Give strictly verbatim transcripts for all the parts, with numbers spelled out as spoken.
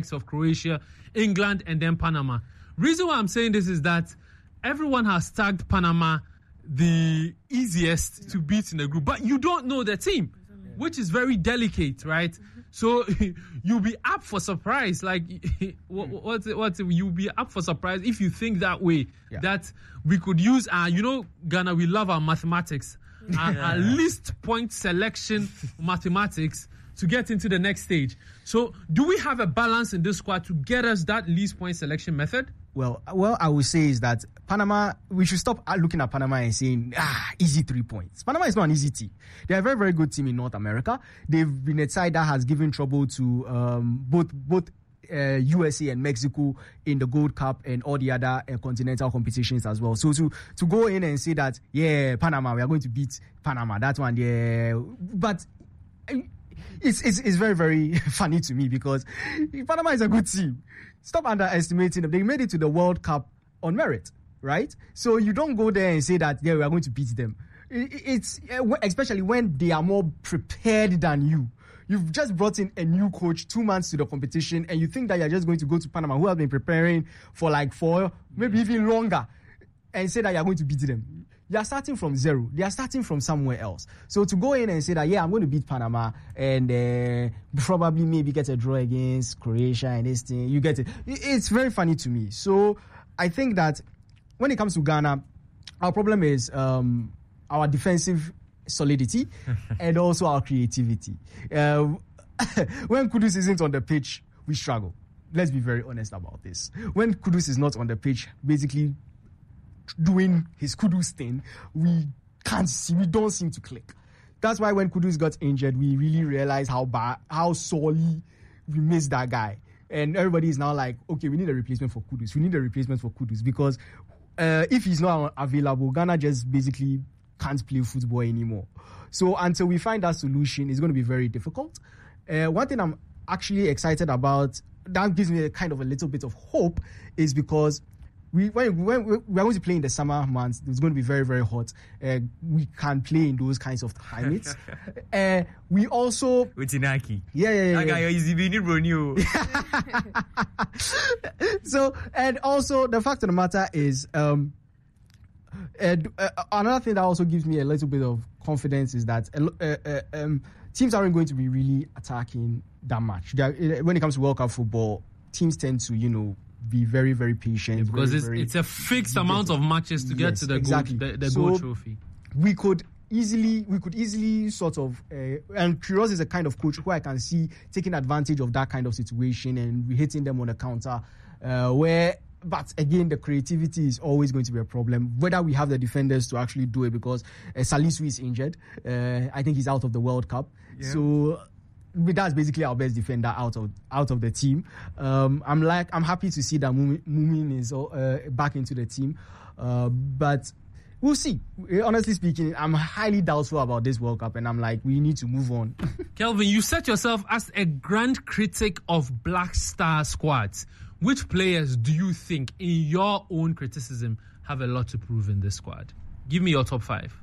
likes of Croatia, England, and then Panama. Reason why I'm saying this is that everyone has tagged Panama the easiest to beat in the group, but you don't know the team, which is very delicate, right? So you'll be up for surprise. Like, what, what, what, you'll be up for surprise if you think that way, yeah. that we could use, uh, you know, Ghana, we love our mathematics, our, yeah. our least point selection mathematics to get into the next stage. So do we have a balance in this squad to get us that least point selection method? Well, well, I would say is that Panama, we should stop looking at Panama and saying, ah, easy three points. Panama is not an easy team. They're a very, very good team in North America. They've been a side that has given trouble to um, both both uh, U S A and Mexico in the Gold Cup and all the other uh, continental competitions as well. So to to go in and say that, yeah, Panama, we are going to beat Panama, that one, yeah. But it's it's, it's very, very funny to me because Panama is a good team. Stop underestimating them. They made it to the World Cup on merit, right? So you don't go there and say that, yeah, we are going to beat them. It's especially when they are more prepared than you. You've just brought in a new coach two months to the competition and you think that you're just going to go to Panama, who have been preparing for like four, maybe even longer, and say that you're going to beat them. They are starting from zero. They are starting from somewhere else. So to go in and say that, yeah, I'm going to beat Panama and uh, probably maybe get a draw against Croatia and this thing, you get it. It's very funny to me. So I think that when it comes to Ghana, our problem is um, our defensive solidity and also our creativity. Uh, when Kudus isn't on the pitch, we struggle. Let's be very honest about this. When Kudus is not on the pitch, basically doing his Kudus thing, we can't see, we don't seem to click. That's why when Kudus got injured, we really realized how bad, how sorely we missed that guy. And everybody is now like, okay, we need a replacement for Kudus. We need a replacement for Kudus because uh, if he's not available, Ghana just basically can't play football anymore. So until we find that solution, it's going to be very difficult. Uh, one thing I'm actually excited about, that gives me a kind of a little bit of hope, is because We when, when we are going to play in the summer months, it's going to be very, very hot. Uh, we can play in those kinds of climates. uh, we also with Inaki. Yeah, yeah, yeah. That guy is Brunio. So, and also the fact of the matter is, um, and, uh, another thing that also gives me a little bit of confidence is that uh, uh, um, teams aren't going to be really attacking that much. Are, when it comes to World Cup football, teams tend to, you know, be very, very patient. Yeah, because very, it's, very, it's a fixed amount of matches to get yes, to the exactly. gold, the, the so gold trophy. We could easily, we could easily sort of, uh, and Queiroz is a kind of coach who I can see taking advantage of that kind of situation and hitting them on the counter. Uh, where, but again, the creativity is always going to be a problem. Whether we have the defenders to actually do it, because uh, Salisu is injured. Uh, I think he's out of the World Cup. Yeah. So that's basically our best defender out of out of the team. Um, I'm like I'm happy to see that Mumin is uh, back into the team, uh, but we'll see. Honestly speaking, I'm highly doubtful about this World Cup, and I'm like, we need to move on. Kelvin, you set yourself as a grand critic of Black Star squads. Which players do you think, in your own criticism, have a lot to prove in this squad? Give me your top five.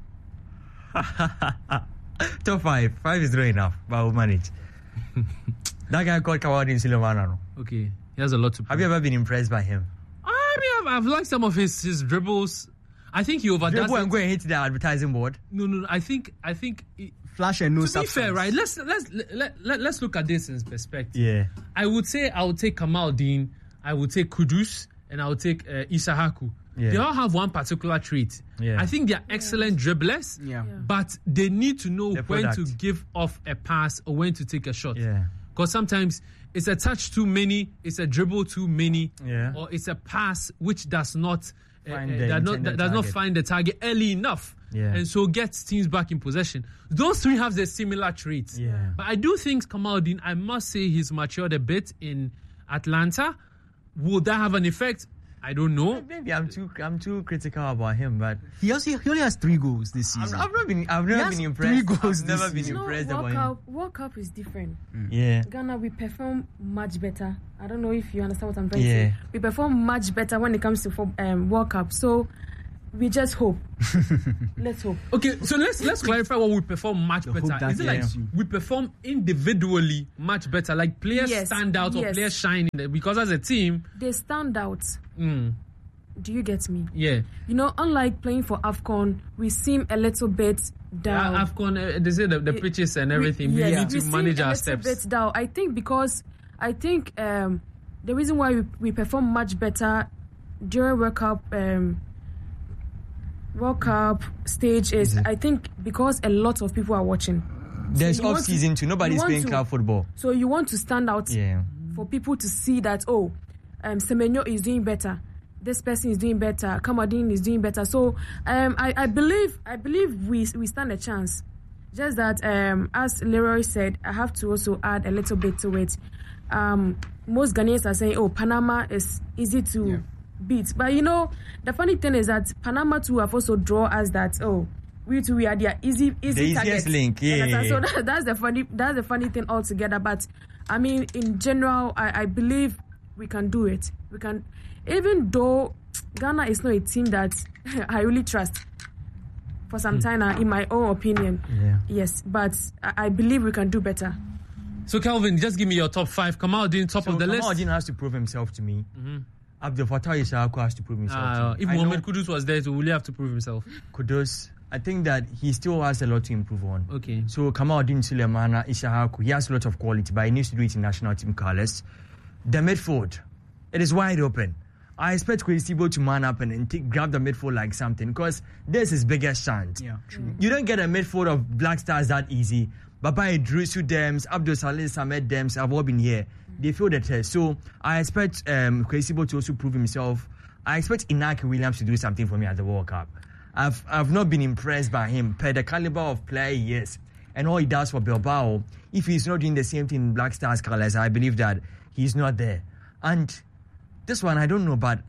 Top five. Five is not enough, but we'll manage. That guy called Kawadi Silomana. Okay, he has a lot to prove. Have you ever been impressed by him? I mean, I've, I've liked some of his, his dribbles. I think he overdoes Dribble it. and go and hit the advertising board. No, no, no. I think, I think. It, Flash and no to substance. be fair, right? Let's let's let, let, let's look at this in perspective. Yeah. I would say I would take Kamaldeen, I would take Kudus, and I would take uh, Isahaku. Yeah. They all have one particular trait. Yeah. I think they are excellent dribblers, yeah. Yeah. But they need to know the when product. to give off a pass or when to take a shot. Yeah. Because sometimes it's a touch too many, it's a dribble too many, yeah. or it's a pass which does not uh, uh, does not, does not find the target early enough. Yeah. And so gets teams back in possession. Those three have the similar traits. Yeah. But I do think Kamaldeen, I must say he's matured a bit in Atlanta. Will that have an effect? I don't know. Maybe I'm too I'm too critical about him, but he also he only has three goals this season. I've, I've not been I've never been impressed. Three goals I've never this been season. impressed no, about World him. Cup, World Cup is different. Mm. Yeah. Ghana, we perform much better. I don't know if you understand what I'm trying yeah. to say. We perform much better when it comes to um, World Cup. So we just hope. Let's hope. Okay, so let's let's clarify what we perform much The hope better. that Is it like helps you. we perform individually much better, like players Yes, stand out or yes. players shine in it? Because as a team, They stand out. mm, Do you get me? yeah, You know, unlike playing for AFCON, we seem a little bit down. uh, AFCON, uh, they say the, the We- pitches and We- everything. We, yes, need to we seem manage a our little steps. bit down. I think because I think um, the reason why we, we perform much better during World Cup um, World Cup stage is I think because a lot of people are watching. There's you want off season to- too. Nobody's you want playing to- club football. So you want to stand out Yeah. for people to see that oh, um, Semenyo is doing better. This person is doing better. Kamadin is doing better. So um, I, I believe I believe we we stand a chance. Just that um, as Leroy said, I have to also add a little bit to it. Um, most Ghanaians are saying, "Oh, Panama is easy to Yeah. beat," but you know the funny thing is that Panama too have also draw us that oh. We too, we are their easy, easy The easiest targets. link, You yeah, understand? yeah, So yeah. that, that's the funny, that's the funny thing altogether. But I mean, in general, I, I believe we can do it. We can, even though Ghana is not a team that I really trust for some time now, in my own opinion. Yeah. Yes, but I, I believe we can do better. So Kelvin, just give me your top five. Kamal Din, top So of the list. Kamaldeen has to prove himself to me. Abdel Fattah Issahaku has to prove himself Uh, to me. if I know Mohamed Kudus was there, so will he have to prove himself? Kudus, I think that he still has a lot to improve on. Okay. So Kamaldeen Sulemana Issahaku, he has a lot of quality, but he needs to do it in national team colours. The midfield, it is wide open. I expect Kwesi Sibo to man up and, and take, grab the midfield like something because this is his biggest chance. Yeah, true. You don't get a midfield of Black Stars that easy. Baba Idrisu Dems, Abdul Saleh Samed Dems have all been here. They feel the test. So I expect um, Kwesi Sibo to also prove himself. I expect Inaki Williams to do something for me at the World Cup. I've I've not been impressed by him per the caliber of player he is and all he does for Bilbao. If he's not doing the same thing in Black Stars colours, I believe that he's not there. And this one, I don't know, but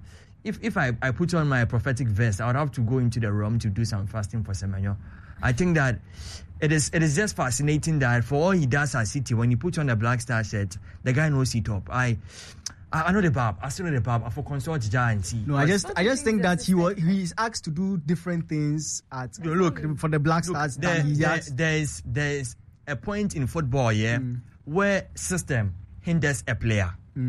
if if I, I put on my prophetic vest, I would have to go into the room to do some fasting for Semenyo. I think that it is it is just fascinating that for all he does at City, when he puts on the Black Star shirt, the guy knows it up. I I, I know the Bab. I still know the Bab. I for consult Jah and see. No, I just Don't I you just think think that's that he the was same? he is asked to do different things at Yo, look, for the Black Look, Stars. there, than he there, has- there's there's a point in football, yeah, where system hinders a player.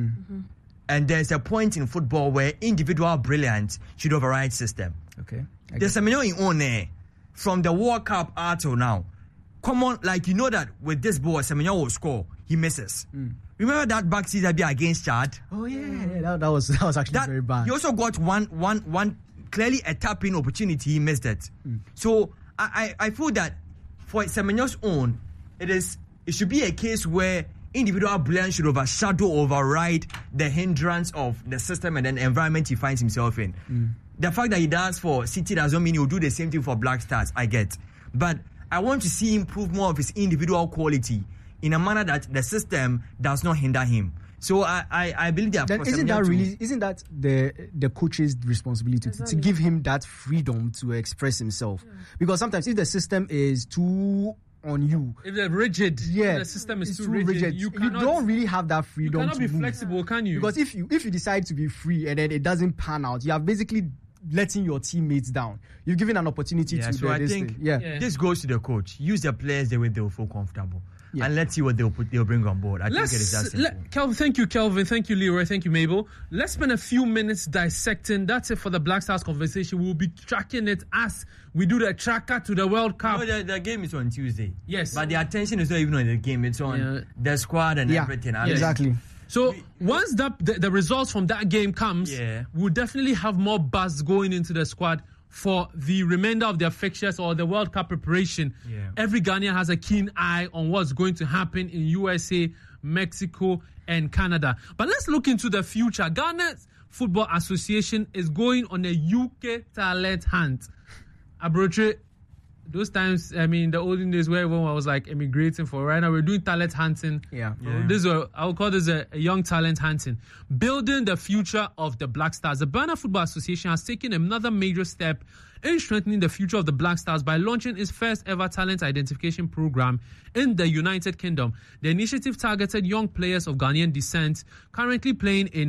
And there's a point in football where individual brilliance should override system. Okay. I There's a million in on there from the World Cup out till now. Come on, like you know that with this ball, Semenyo will score. He misses. Remember that back season against Chad? Oh yeah, yeah, that, that was that was actually That very bad. he also got one, one, one clearly a tap-in opportunity. He missed it. So I, I, I feel that for Semenyo's own, it is it should be a case where individual brilliance should overshadow, override the hindrance of the system and then environment he finds himself in. The fact that he does for City doesn't mean he will do the same thing for Black Stars. I get, but I want to see him prove more of his individual quality in a manner that the system does not hinder him. So I, I, I believe that. Then for isn't Semenyo that to- really isn't that the the coach's responsibility to, to Exactly. give him that freedom to express himself? Because sometimes if the system is too on you, If they're rigid, yeah, if the system is it's too, rigid, you You, cannot, don't really have that you freedom cannot to be move. flexible, can you? Because if you if you decide to be free and then it doesn't pan out, you are basically letting your teammates down. You've given an opportunity Yeah, to so the, I this think thing. Yeah. Yeah. this goes to the coach. Use the players the way they'll feel comfortable. Yeah. And let's see what they'll put they'll bring on board. I Let's, think it is that simple. let, Kelvin, thank you, Kelvin. Thank you, Leroy. Thank you, Mabel. Let's spend a few minutes dissecting. That's it for the Black Stars conversation. We'll be tracking it as we do the tracker to the World Cup. No, the, the game is on Tuesday. Yes. But the attention is not even on the game. It's on Yeah. the squad and Yeah, everything. I mean, exactly. So once that the, the results from that game comes, Yeah. we'll definitely have more buzz going into the squad for the remainder of their fixtures or the World Cup preparation. Yeah. Every Ghanaian has a keen eye on what's going to happen in U S A, Mexico, and Canada. But let's look into the future. Ghana's Football Association is going on a U K talent hunt. Abroche, those times, I mean, the olden days where everyone was like emigrating for. Right now, we're doing talent hunting. Yeah. Yeah. This is a, I would call this a, a young talent hunting. Building the future of the Black Stars. The Ghana Football Association has taken another major step in strengthening the future of the Black Stars by launching its first ever talent identification program in the United Kingdom. The initiative targeted young players of Ghanaian descent currently playing in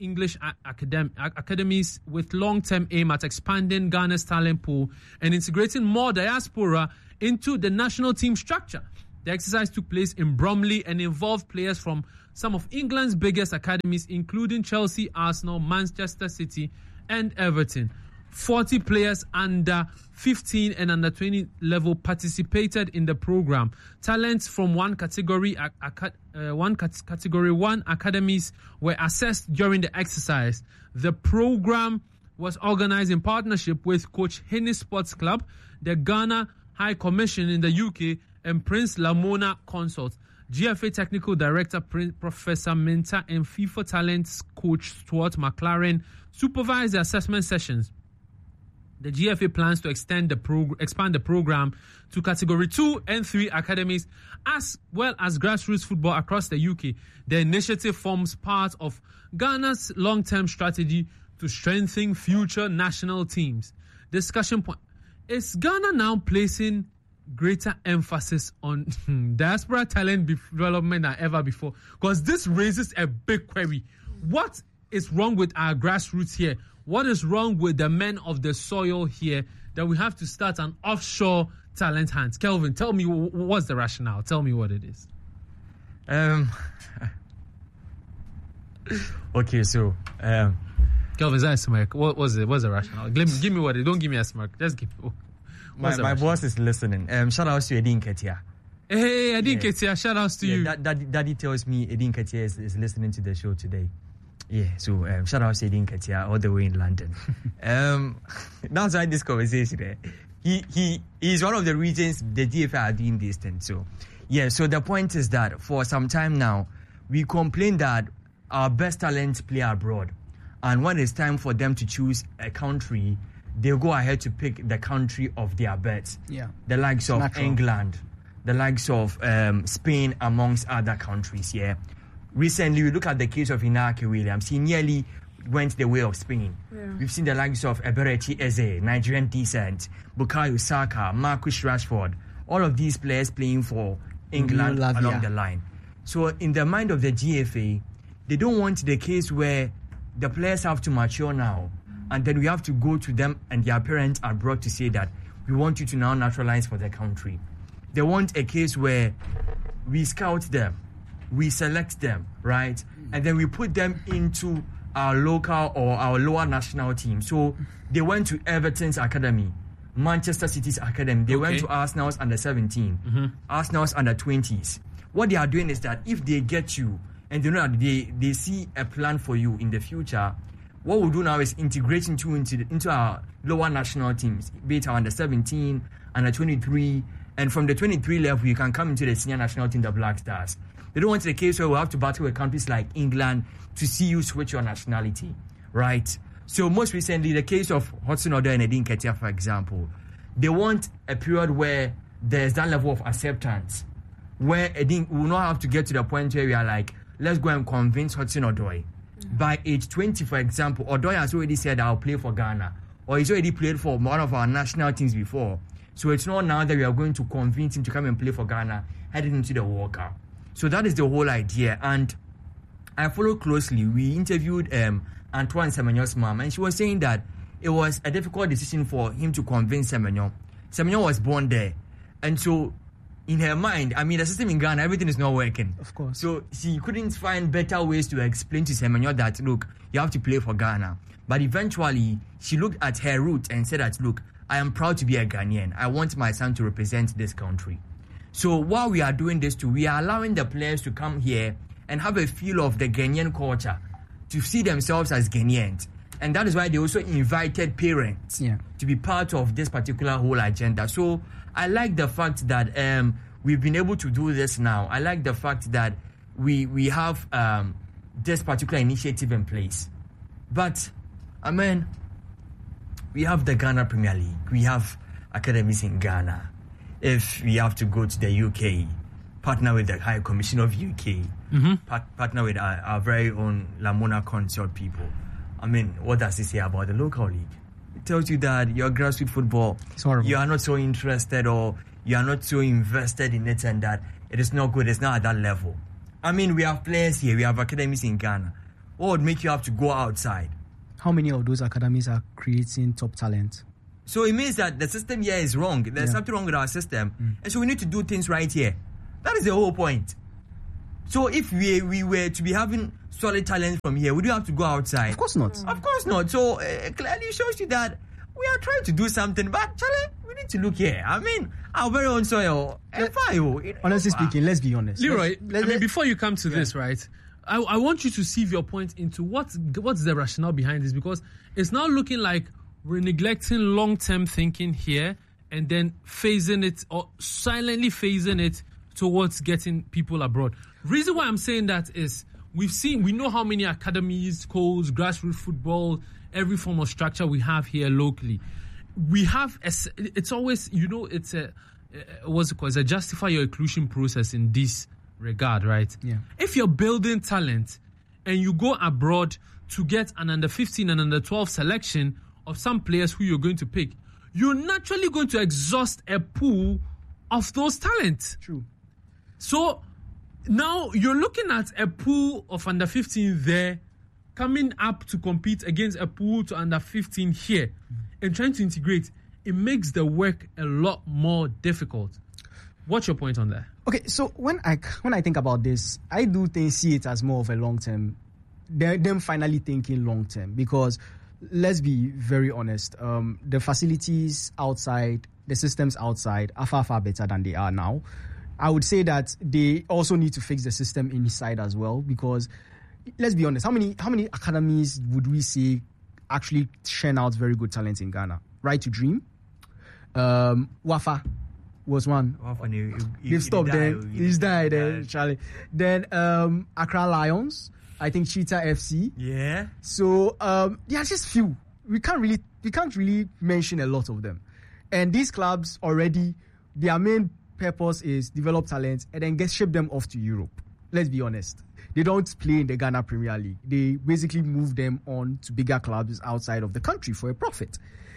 English a- academ- a- academies with long-term aim at expanding Ghana's talent pool and integrating more diaspora into the national team structure. The exercise took place in Bromley and involved players from some of England's biggest academies, including Chelsea, Arsenal, Manchester City, and Everton. forty players under fifteen and under twenty level participated in the program. Talents from one category, uh, uh, one cat- category one academies were assessed during the exercise. The program was organized in partnership with Coach Henny Sports Club, the Ghana High Commission in the U K, and Prince Lamona Consult. G F A Technical Director Prin- Professor Minta and FIFA Talents Coach Stuart McLaren supervised the assessment sessions. The G F A plans to extend the prog- expand the program to Category two and three academies, as well as grassroots football across the U K. The initiative forms part of Ghana's long-term strategy to strengthen future national teams. Discussion point: is Ghana now placing greater emphasis on diaspora talent development than ever before? Because this raises a big query. What is wrong with our grassroots here? What is wrong with the men of the soil here that we have to start an offshore talent hunt? Kelvin, tell me what's the rationale. Tell me what it is. Um. Okay, so um. Kelvin, is that a smirk? What was it? What's the rationale? Give me, give me what it. Don't give me a smirk. Just give. Oh, my my boss is listening. Um, shout out to Edin Ketia. Hey, Edin yeah. Ketia, shout outs to yeah, you. That, that, Daddy tells me Edin Ketia is, is listening to the show today. Yeah, so um, shout out to Edin Ketia all the way in London. um, that's why this conversation. Eh, he he is one of the reasons the D F A are doing this thing. So yeah, so the point is that for some time now, we complain that our best talents play abroad, and when it's time for them to choose a country, they go ahead to pick the country of their bets. Yeah, the likes of natural. England, the likes of um, Spain, amongst other countries. Yeah. Recently, we look at the case of Inaki Williams. He nearly went the way of Spain. Yeah. We've seen the likes of Eberechi Eze, Nigerian descent, Bukayo Saka, Marcus Rashford, all of these players playing for England along the line. So in the mind of the G F A, they don't want the case where the players have to mature now, and then we have to go to them and their parents abroad to say that we want you to now naturalize for the country. They want a case where we scout them, we select them, right? And then we put them into our local or our lower national team. So they went to Everton's academy, Manchester City's academy. They okay. went to Arsenal's under seventeen, mm-hmm. Arsenal's under twenties. What they are doing is that if they get you and they know that they, they see a plan for you in the future, what we'll do now is integrate you into, the, into our lower national teams, be it our under seventeen, under twenty-three, and from the twenty-three level, you can come into the senior national team, the Black Stars. They don't want the case where we have to battle with countries like England to see you switch your nationality, right? So most recently, the case of Hudson-Odoi and Edin Ketia, for example, they want a period where there's that level of acceptance, where Edin will not have to get to the point where we are like, let's go and convince Hudson-Odoi. Mm-hmm. By age twenty, for example, Odoi has already said, I'll play for Ghana, or he's already played for one of our national teams before. So it's not now that we are going to convince him to come and play for Ghana heading into the World Cup. So that is the whole idea. And I followed closely. We interviewed um, Antoine Semenyo's mom, and she was saying that it was a difficult decision for him to convince Semenyo. Semenyo was born there. And so in her mind, I mean, the system in Ghana, everything is not working. Of course. So she couldn't find better ways to explain to Semenyo that, look, you have to play for Ghana. But eventually, she looked at her roots and said that, look, I am proud to be a Ghanaian. I want my son to represent this country. So while we are doing this too, we are allowing the players to come here and have a feel of the Ghanaian culture, to see themselves as Ghanaians. And that is why they also invited parents yeah. to be part of this particular whole agenda. So I like the fact that um, we've been able to do this now. I like the fact that we we have um, this particular initiative in place. But, I mean, we have the Ghana Premier League. We have academies in Ghana. If we have to go to the U K, partner with the High Commission of U K, mm-hmm. part- partner with our, our very own Lamona Consort people. I mean, what does it say about the local league? It tells you that your grassroots football, you are not so interested or you are not so invested in it, and that it is not good, it's not at that level. I mean, we have players here, we have academies in Ghana. what would make you have to go outside? How many of those academies are creating top talent? So it means that the system here is wrong. There's Yeah. something wrong with our system. Mm. And so we need to do things right here. That is the whole point. So if we we were to be having solid talent from here, would you have to go outside? Of course not. Of course not. So uh, clearly shows you that we are trying to do something, but Charlie, we need to look here. I mean, our very own soil. Yeah. Yeah. Honestly speaking, let's be honest. Leroy, Let's- I mean, let's- before you come to this, right? I, I want you to sieve your point into what what's the rationale behind this, because it's now looking like we're neglecting long-term thinking here and then phasing it or silently phasing it towards getting people abroad. Reason why I'm saying that is we've seen, we know how many academies, schools, grassroots football, every form of structure we have here locally. We have, a, it's always, you know, it's a, what's it called? It's a justify your inclusion process in this regard, right? Yeah. If you're building talent and you go abroad to get an under fifteen and under twelve selection of some players who you're going to pick, you're naturally going to exhaust a pool of those talents. True. So now you're looking at a pool of under fifteen there coming up to compete against a pool to under fifteen here mm-hmm. and trying to integrate. It makes the work a lot more difficult. What's your point on that? Okay, so when I when I think about this, I do think see it as more of a long term. Them finally thinking long term, because let's be very honest, um, the facilities outside, the systems outside are far far better than they are now. I would say that they also need to fix the system inside as well, because let's be honest, how many how many academies would we say actually churn out very good talent in Ghana? Right to Dream, um, Wafa was one. Often you, you, you, They've stopped die, then. you- He's you died die. then, Charlie. Then um, Accra Lions, I think Cheetah F C. Yeah. So um, there are just few. We can't really we can't really mention a lot of them. And these clubs already, their main purpose is develop talent and then get ship them off to Europe. Let's be honest. They don't play in the Ghana Premier League. They basically move them on to bigger clubs outside of the country for a profit.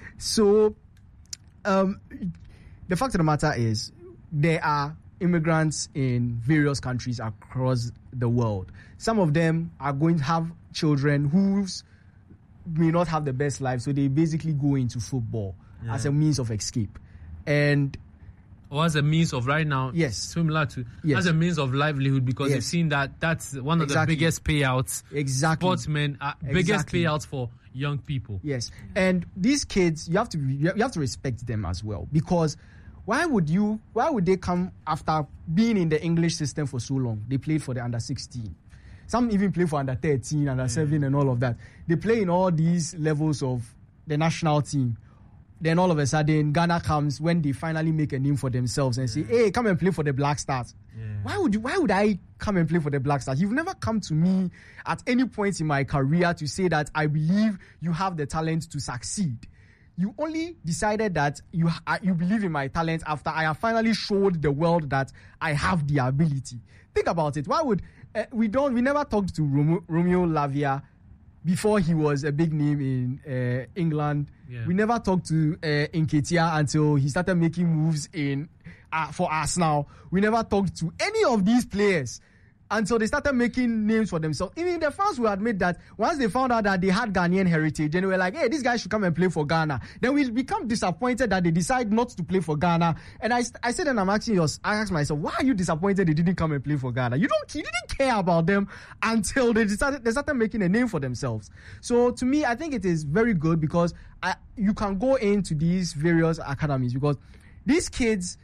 So um, the fact of the matter is there are immigrants in various countries across the world. Some of them are going to have children who may not have the best life, so they basically go into football Yeah. as a means of escape. And Or as a means of right now, Yes. similar to Yes. as a means of livelihood, because Yes. you've seen that that's one of Exactly. the biggest payouts. exactly. Sportsmen, are biggest Exactly. payouts for young people. Yes, and these kids, you have to you have to respect them as well, because why would you? Why would they come after being in the English system for so long? They played for the under sixteen. Some even play for under thirteen, under seven, and all of that. They play in all these levels of the national team. Then all of a sudden, Ghana comes when they finally make a name for themselves and say, "Hey, come and play for the Black Stars." Yeah. Why would you, Why would I come and play for the Black Stars? You've never come to me at any point in my career to say that I believe you have the talent to succeed. You only decided that you uh, you believe in my talent after I have finally showed the world that I have the ability. Think about it. Why would uh, we don't? We never talked to Romeo, Romeo Lavia before he was a big name in uh, England. Yeah. We never talked to uh, Nketiah until he started making moves in uh, for Arsenal. We never talked to any of these players until they started making names for themselves. Even the fans will admit that once they found out that they had Ghanaian heritage, then they were like, hey, this guy should come and play for Ghana. Then we become disappointed that they decide not to play for Ghana. And I, I said, and I'm asking yours, I asked myself, why are you disappointed they didn't come and play for Ghana? You don't, you didn't care about them until they decided, they started making a name for themselves. So to me, I think it is very good, because I, you can go into these various academies, because these kids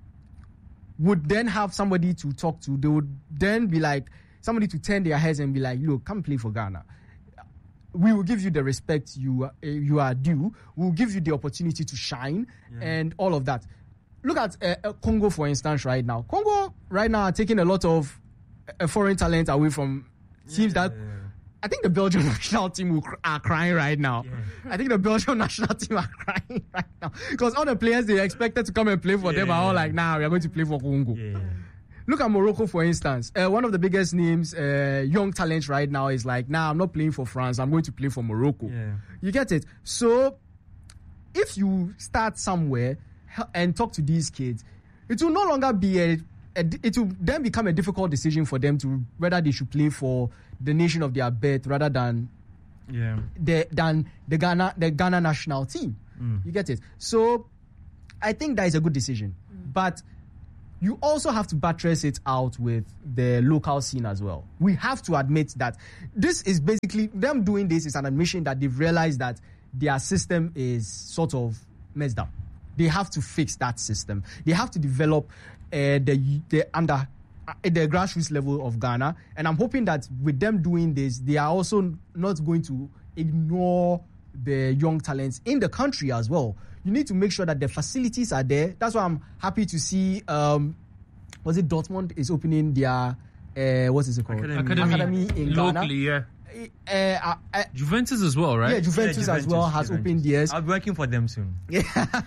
would then have somebody to talk to. They would then be like, somebody to turn their heads and be like, look, come play for Ghana. We will give you the respect you, uh, you are due. We'll give you the opportunity to shine, yeah. and all of that. Look at uh, Congo, for instance, right now. Congo, right now, are taking a lot of uh, foreign talent away from teams Yeah. that... I think the Belgian national team will cr- are crying right now. Yeah. I think the Belgian national team are crying right now, because all the players they expected to come and play for Yeah. them are all like, nah, we are going to play for Congo. Yeah. Look at Morocco, for instance. Uh, one of the biggest names, uh, young talents right now, is like, nah, I'm not playing for France. I'm going to play for Morocco. Yeah. You get it? So if you start somewhere and talk to these kids, it will no longer be a a, it will then become a difficult decision for them to whether they should play for the nation of their birth rather than yeah the than the Ghana the Ghana national team. Mm. You get it? So I think that is a good decision, mm. but you also have to buttress it out with the local scene as well. We have to admit that this is basically them doing this is an admission that they've realized that their system is sort of messed up. They have to fix that system. They have to develop uh, the the under uh, the grassroots level of Ghana, and I'm hoping that with them doing this, they are also not going to ignore the young talents in the country as well. You need to make sure that the facilities are there. That's why I'm happy to see. Um, was it Dortmund is opening their uh, what is it called Academy, Academy, Academy in locally, Ghana. yeah. Uh, uh, uh, Juventus as well, right? yeah, Juventus, Yeah, as well Juventus, has Juventus. opened theirs. I'll be working for them soon. Yeah.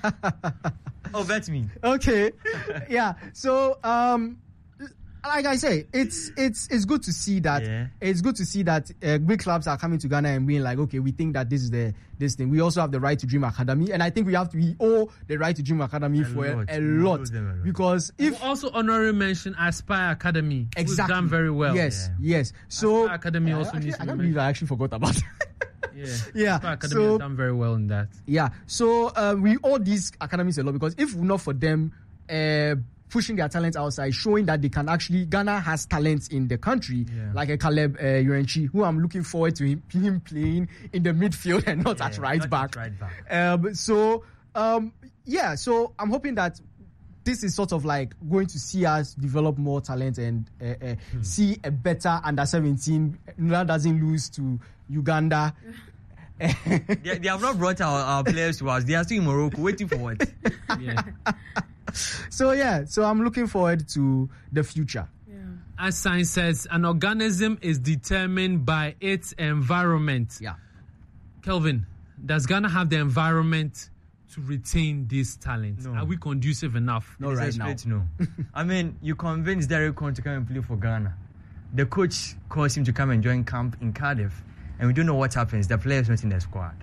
Oh, bet me. Okay. Yeah. So, um, like I say, it's it's it's good to see that. Yeah. It's good to see that uh, big clubs are coming to Ghana and being like, okay, we think that this is the this thing. We also have the Right to Dream Academy, and I think we have to we owe the Right to Dream Academy A for lot. a, a We lot owe them a lot. because if We'll also honorary mention Aspire Academy, who's exactly done very well. Yes. Yeah. Yes. So Aspire Academy I- also actually, needs I to be can't believe I actually forgot about. Yeah, Yeah, Aspire Academy so- has done very well in that. Yeah, so uh, we owe these academies a lot because if not for them uh, pushing their talents outside, showing that they can actually, Ghana has talents in the country, Yeah. like a Caleb uh, Urenchi, who I'm looking forward to him, him playing in the midfield and not at Yeah, right not back. at right back. Um, so, um, yeah, so I'm hoping that this is sort of like going to see us develop more talent and uh, uh, Hmm. see a better under seventeen. That doesn't lose to Uganda. They, they have not brought our, our players to us. They are still in Morocco waiting for what? Yeah. So yeah, so I'm looking forward to the future. Yeah. As science says, an organism is determined by its environment. Yeah. Kelvin, does Ghana have the environment to retain this talent? No. Are we conducive enough? No, It's a right now. straight No. I mean, you convinced Derek Cohn to come and play for Ghana. The coach calls him to come and join camp in Cardiff, and we don't know what happens. The player is not in the squad,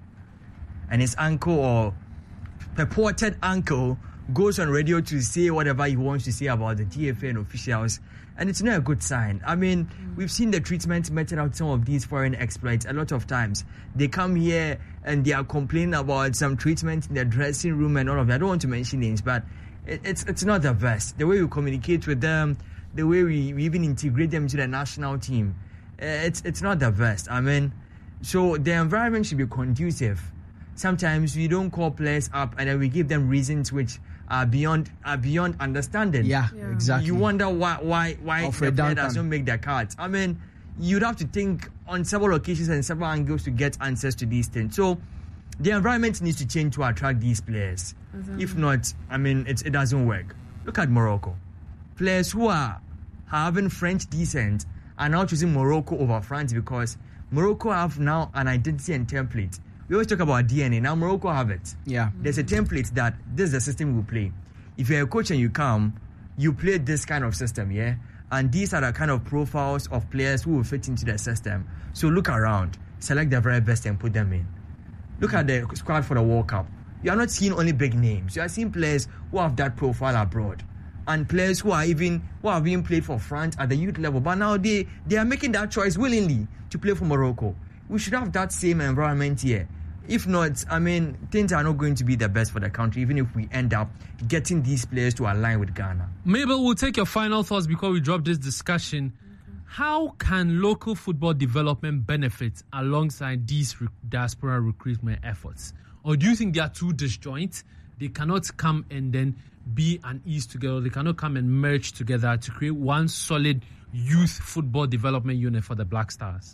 and his uncle or purported uncle goes on radio to say whatever he wants to say about the D F A and officials, and it's not a good sign. I mean, mm. we've seen the treatment meted out some of these foreign exploits a lot of times. They come here and they are complaining about some treatment in the dressing room and all of that. I don't want to mention names, but it, it's it's not the best. The way we communicate with them, the way we, we even integrate them into the national team, it's it's not the best. I mean, so the environment should be conducive. Sometimes we don't call players up and then we give them reasons which are beyond are beyond understanding. Yeah, Yeah. exactly. You wonder why why why Alfred the player Duncan. doesn't make their cards. I mean, you'd have to think on several occasions and several angles to get answers to these things. So the environment needs to change to attract these players. Exactly. If not, I mean, it, it doesn't work. Look at Morocco. Players who are having French descent are now choosing Morocco over France because Morocco have now an identity and template. We always talk about D N A. Now Morocco have it. Yeah. There's a template that this is the system we play. If you're a coach and you come, you play this kind of system, yeah? And these are the kind of profiles of players who will fit into the system. So look around, select the very best and put them in. Look at the squad for the World Cup. You are not seeing only big names. You are seeing players who have that profile abroad. And players who are even who are being played for France at the youth level. But now they, they are making that choice willingly to play for Morocco. We should have that same environment here. If not, I mean, things are not going to be the best for the country, even if we end up getting these players to align with Ghana. Mabel, we'll take your final thoughts before we drop this discussion. How can local football development benefit alongside these re- diaspora recruitment efforts? Or do you think they are too disjoint? They cannot come and then be an ease together. They cannot come and merge together to create one solid youth football development unit for the Black Stars.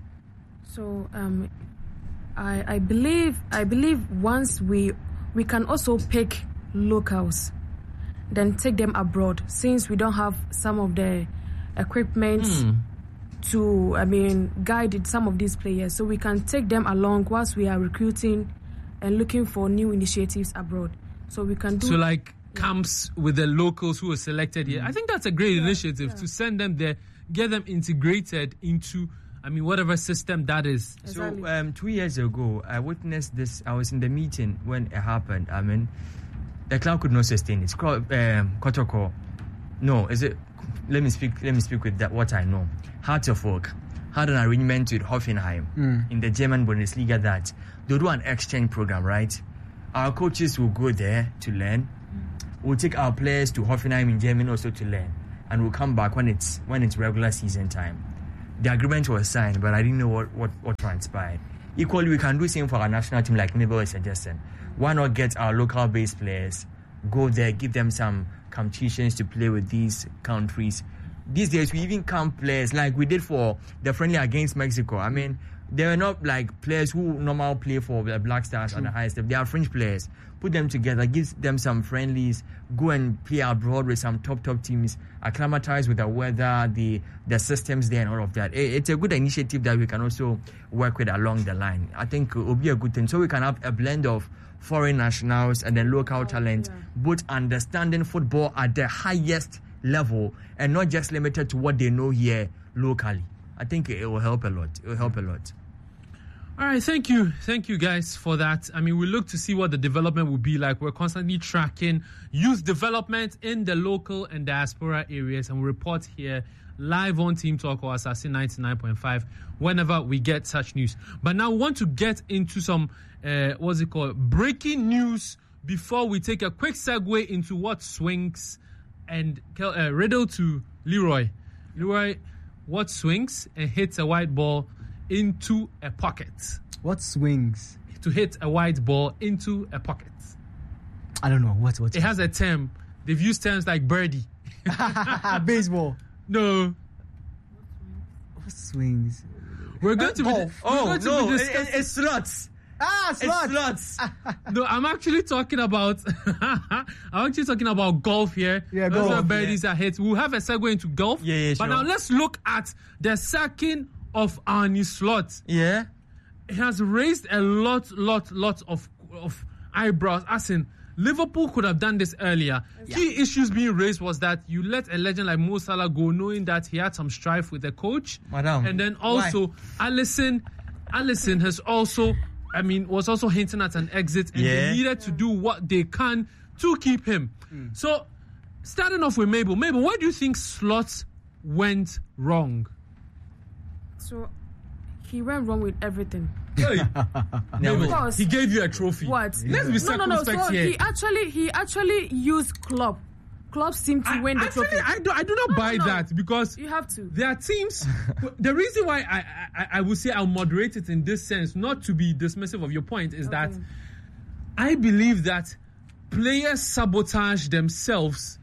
So um, I I believe I believe once we we can also pick locals, then take them abroad, since we don't have some of the equipment Mm. to I mean guide some of these players, so we can take them along whilst we are recruiting and looking for new initiatives abroad. So we can do So like camps with the locals who are selected here. I think that's a great initiative yeah. to send them there, get them integrated into, I mean, whatever system that is. Exactly. So um, two years ago, I witnessed this. I was in the meeting when it happened. I mean, the club could not sustain it. It's called um, Kotoko. No, is it? Let me speak. Let me speak with that. What I know, Hertha had an arrangement with Hoffenheim Mm. in the German Bundesliga that they do an exchange program, right? Our coaches will go there to learn. We'll take our players to Hoffenheim in Germany also to learn, and we'll come back when it's when it's regular season time. The agreement was signed, but I didn't know what, what, what transpired. Equally, we can do the same for our national team, like Mabel is suggesting. Why not get our local-based players, go there, give them some competitions to play with these countries? These days, we even count players like we did for the friendly against Mexico. I mean, they were not like players who normally play for the Black Stars at the highest level. They are French players. Put them together, give them some friendlies, go and play abroad with some top, top teams, acclimatize with the weather, the the systems there and all of that. It, it's a good initiative that we can also work with along the line. I think it will be a good thing. So we can have a blend of foreign nationals and then local oh, talent, yeah. both understanding football at the highest level and not just limited to what they know here locally. I think it will help a lot. It will help a lot. All right, thank you. Thank you guys for that. I mean, we look to see what the development will be like. We're constantly tracking youth development in the local and diaspora areas, and we report here live on Team Talk or Assassin ninety-nine point five whenever we get such news. But now we want to get into some, uh, what's it called, breaking news before we take a quick segue into what swings and uh, riddle to Leroy. Leroy, what swings and hits a white ball into a pocket? What swings? To hit a white ball into a pocket. I don't know. What? What? It has a term. They've used terms like birdie. Baseball. No. What swings? We're going to be. Oh, oh going to no, be it, discussing- it, it's slots. Ah, slots. It's slots. No, I'm actually talking about. I'm actually talking about golf here. Yeah, Those golf, are birdies are hit. We'll have a segue into golf. Yeah, yeah, But sure. now let's look at the sacking of Arnie Slot. Yeah. It has raised a lot, lot, lot of of eyebrows. As in, Liverpool could have done this earlier. Yeah. Key issues being raised was that you let a legend like Mo Salah go, knowing that he had some strife with the coach. Madam, and then also, Alisson, Alisson has also, I mean, was also hinting at an exit, and Yeah. they needed to do what they can to keep him. Mm. So, starting off with Mabel. Mabel, where do you think Slot went wrong? So he went wrong with everything. Hey. Mabel, Because- he gave you a trophy. What? Let's be No, no, no. circumspect So here. he actually he actually used club. Clubs seem to I, win the actually, trophy. I do, I do not No, no, buy no. that because You have to. there are teams. The reason why I, I, I would say I'll moderate it in this sense, not to be dismissive of your point, is that Okay. I believe that players sabotage themselves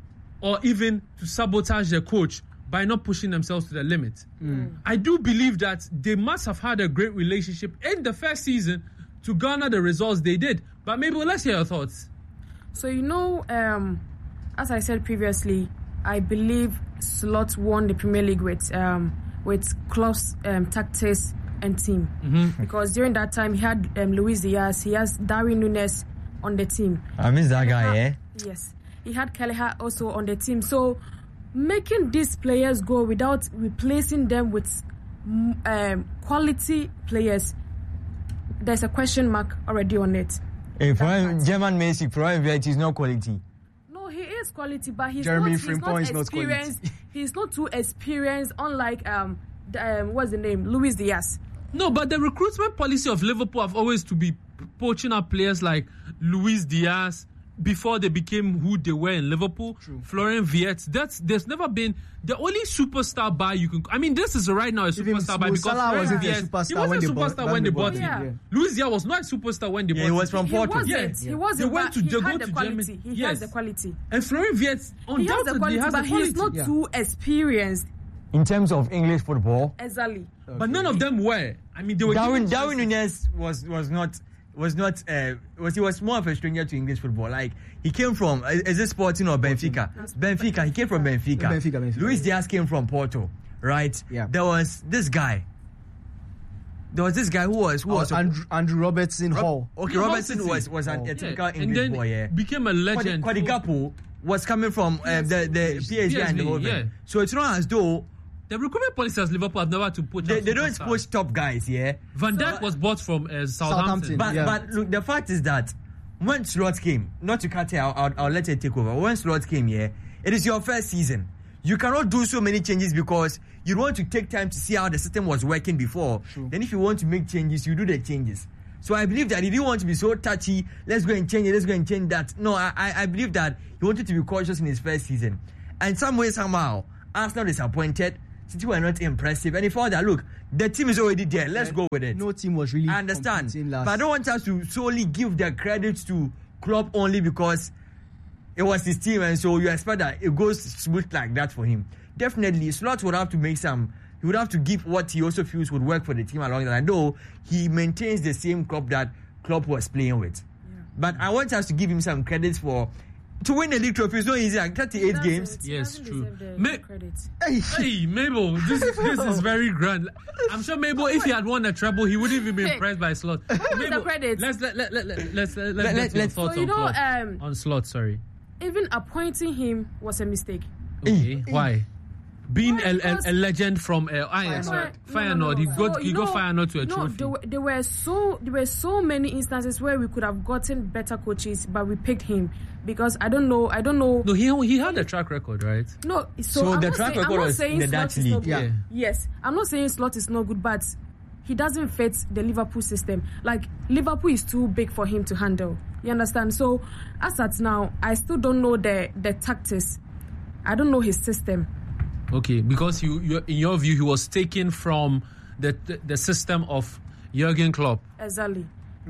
or even to sabotage their coach by not pushing themselves to the limit. Mm. I do believe that they must have had a great relationship in the first season to garner the results they did. But maybe let's hear your thoughts. So you know, um, as I said previously, I believe Slot won the Premier League with um, with Klopp's um, tactics and team. Mm-hmm. Because during that time he had um, Luis Diaz, he has Darwin Núñez on the team. I miss that guy, Kelleher- eh? Yes, he had Kelleher also on the team. So making these players go without replacing them with mm, um, quality players, there's a question mark already on it. Hey, for That him, part. German Messi, for him, it is no quality. No, he is quality, but he's Jeremy not, he's Frimpong not is not quality. experienced. He's not too experienced, unlike um, the, um, what's the name, Luis Diaz. No, but the recruitment policy of Liverpool have always to be poaching up players like Luis Diaz before they became who they were in Liverpool. True. Florian Wirtz. That's there's never been the only superstar buy you can. I mean, this is right now a Even superstar buy Mo because Salah Florian wasn't a Wirtz, superstar he when wasn't they a bought- superstar when when they they bought bought him. him, yeah. Luis Diaz was not a superstar when they Yeah, bought he him. was from He Porto. wasn't. Yeah. He wasn't. They went but to- he they go had to the quality. Germany. He Yes. has the quality. And Florian Wirtz He has the undoubtedly quality, has but the he is quality. not Yeah. too experienced. In terms of English football, Exactly. But none of them were. I mean, they were. Darwin given Darwin chances. Núñez was was not was not uh, was he was more of a stranger to English football. Like he came from uh, is it Sporting or Benfica? Benfica. He came from Benfica. Benfica, Benfica. Luis Diaz came from Porto, right? Yeah. There was this guy. There was this guy who was who Oh, was Andrew, Andrew Robertson Rob- Hall. Okay, Yeah, Robertson Hull City. was was an, Oh. a Yeah, typical and English then boy. Yeah. became a legend. Kwadi Gapo was coming from uh, the the P S G and the P S V, whole yeah. thing. So it's not as though The recruitment policy as Liverpool have never to poach. they, up they don't superstars. poach top guys. Yeah. Van Dijk was bought from uh, Southampton. Southampton. But Yeah. but look, the fact is that when Slot came, not to cut it, I'll, I'll, I'll let it take over. When Slot came here, It is your first season. You cannot do so many changes because you want to take time to see how the system was working before. True. Then if you want to make changes, you do the changes. So I believe that he didn't want to be so touchy. Let's go and change it. Let's go and change that. No, I, I believe that he wanted to be cautious in his first season. And some way, somehow, Arsenal disappointed. City were not impressive. And he thought that, look, the team is already there. Let's go with it. No team was really. I understand. competing last. But I don't want us to solely give the credit to Klopp only because it was his team. And so you expect that it goes smooth like that for him. Definitely, Slot would have to make some. He would have to give what he also feels would work for the team along that. I know he maintains the same Klopp that Klopp was playing with. Yeah. But I want us to give him some credit for to win the league trophy. It's not easy. Like thirty-eight That's games. it. Yes, He true. doesn't deserve the Ma- credit. Hey, Hey, Mabel, this, this is very grand. I'm sure Mabel, if he had won a treble, he wouldn't even be Hey. impressed by Slot. the credit? Let's let, let, let, let, let's let, Let- let's let- get your let's- thoughts So, you on know, Slot. um, on Slot, sorry. Even appointing him was a mistake. Okay, why? Being Why? a, a, Because- a legend from uh, Ajax, Feyenoord. right? No, no, no, Feyenoord, he no. got So, he you got know- Feyenoord to a no, trophy. there were, there were so there were so many instances where we could have gotten better coaches, but we picked him because I don't know. I don't know. No, he he had a track record, right? No, so, So I'm the not track saying, I'm record not was saying in the Slot Dutch is no league. good. Yeah. Yes, I'm not saying Slot is no good, but he doesn't fit the Liverpool system. Like Liverpool is too big for him to handle. You understand? So as at now, I still don't know the the tactics. I don't know his system. Okay, because you, you in your view, he was taken from the the, the system of Jurgen Klopp. Exactly.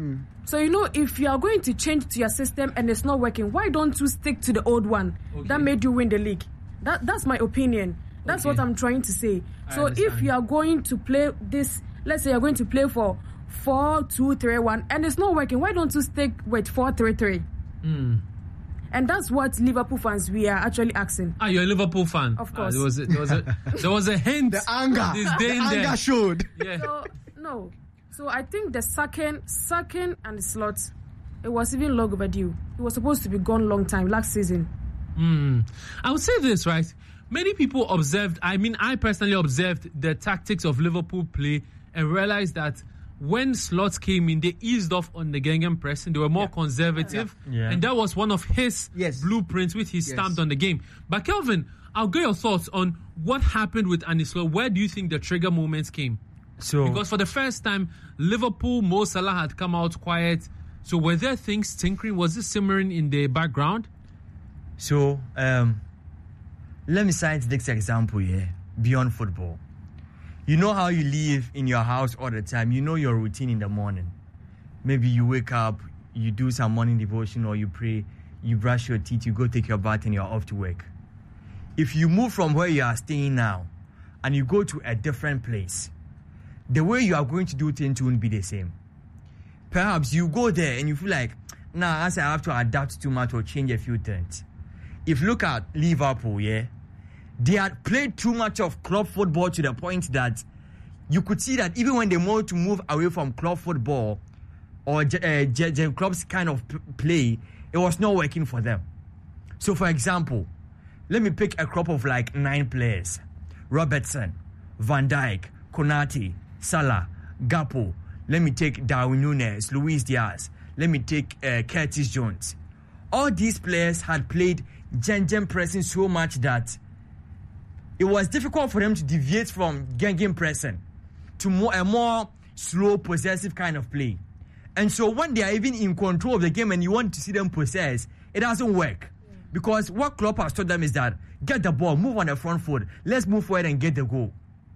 So you know, if you are going to change to your system and it's not working, why don't you stick to the old one Okay. that made you win the league? That that's my opinion. That's Okay. what I'm trying to say. I So if understand. you are going to play this, let's say you're going to play for four two three one, and it's not working, why don't you stick with four three three? Mm. And that's what Liverpool fans we are actually asking. Ah, you're a Liverpool fan. Of Ah, course. there was a, there was a there was a hint. the anger, This the day in there. anger showed. Yeah. So no. So I think the second, second and the Slot, it was even long overdue. It was supposed to be gone long time last season. Mm. I would say this, right? Many people observed, I mean, I personally observed the tactics of Liverpool play and realized that when Slots came in, they eased off on the Gengen pressing. They were more conservative. Yeah. Yeah. And that was one of his Yes. blueprints which he Yes. stamped on the game. But Kelvin, I'll get your thoughts on what happened with Anislo. Where do you think the trigger moments came? So Because for the first time, Liverpool, Mo Salah had come out quiet. So were there things tinkering? Was it simmering in the background? So, um, let me cite this example here, beyond football. You know how you live in your house all the time. You know your routine in the morning. Maybe you wake up, you do some morning devotion or you pray, you brush your teeth, you go take your bath and you're off to work. If you move from where you are staying now and you go to a different place, the way you are going to do things won't be the same. Perhaps you go there and you feel like, nah, as I have to adapt too much or change a few things. If you look at Liverpool, yeah, they had played too much of club football to the point that you could see that even when they wanted to move away from club football or uh, Jurgen Klopp's kind of p- play, it was not working for them. So, for example, let me pick a crop of like nine players: Robertson, Van Dijk, Konate, Salah, Gakpo. Let me take Darwin Núñez, Luis Diaz. Let me take uh, Curtis Jones. All these players had played Gengen pressing so much that it was difficult for them to deviate from Gengen pressing to more, a more slow, possessive kind of play. And so when they are even in control of the game and you want to see them possess, it doesn't work. Yeah. Because what Klopp has told them is that get the ball, move on the front foot, let's move forward and get the goal.